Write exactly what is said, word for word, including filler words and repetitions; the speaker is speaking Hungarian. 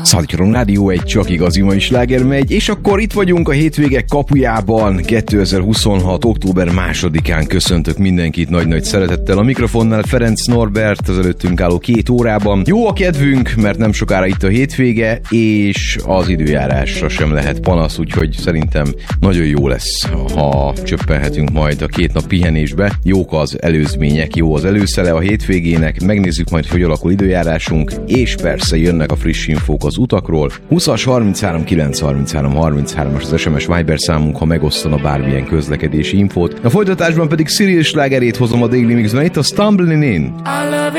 Szattyron Rádió, egy csak igazi mai sláger megy, és akkor itt vagyunk a hétvége kapujában, kétezer-huszonhat. október másodikán köszöntök mindenkit nagy-nagy szeretettel. A mikrofonnál Ferenc Norbert az előttünk álló két órában. Jó a kedvünk, mert nem sokára itt a hétvége, és az időjárásra sem lehet panasz, úgyhogy szerintem nagyon jó lesz, ha csöppenhetünk majd a két nap pihenésbe. Jók az előzmények, jó az előszele a hétvégének, megnézzük majd, hogy alakul időjárásunk, és persze jönnek a friss infók az utakról. húszas harminchárom kilenc harminchárom harminchárom-as az es em es Viber számunk, ha megosztana bármilyen közlekedési infót. A folytatásban pedig Cyril slágerét hozom a Daily Mixben, itt a Stumbling In.